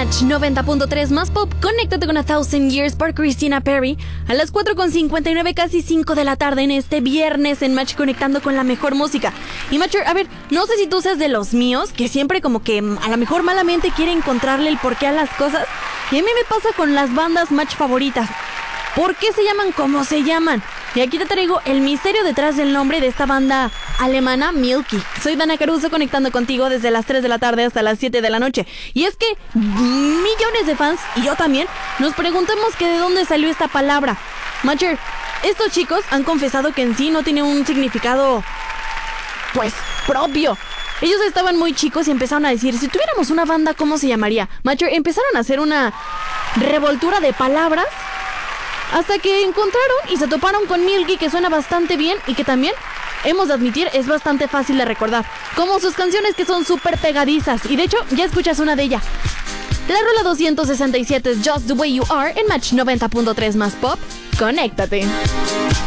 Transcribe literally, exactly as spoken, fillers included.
Match noventa punto tres más pop. Conéctate con A Thousand Years por Christina Perri a las cuatro con cincuenta y nueve, casi cinco de la tarde en este viernes en Match, conectando con la mejor música. Y Matcher, a ver, no sé si tú seas de los míos que siempre como que a lo mejor malamente quiere encontrarle el porqué a las cosas. Y a mí me pasa con las bandas Match favoritas. ¿Por qué se llaman como se llaman? Y aquí te traigo el misterio detrás del nombre de esta banda alemana, Milky. Soy Dana Caruso, conectando contigo desde las tres de la tarde hasta las siete de la noche. Y es que millones de fans, y yo también, nos preguntamos que de dónde salió esta palabra. Matcher, estos chicos han confesado que en sí no tiene un significado, pues, propio. Ellos estaban muy chicos y empezaron a decir, si tuviéramos una banda, ¿cómo se llamaría? Matcher, empezaron a hacer una revoltura de palabras hasta que encontraron y se toparon con Milky, que suena bastante bien y que también, hemos de admitir, es bastante fácil de recordar, como sus canciones que son súper pegadizas. Y de hecho, ya escuchas una de ellas. La rola doscientos sesenta y siete es Just the Way You Are en Match noventa punto tres más pop. Conéctate.